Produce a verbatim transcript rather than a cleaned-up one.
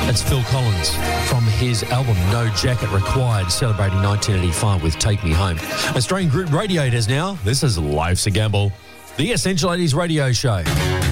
That's Phil Collins from his album No Jacket Required, celebrating nineteen eighty-five with Take Me Home. Australian Group Radio it is now. This is Life's a Gamble, the Essential eighties radio show.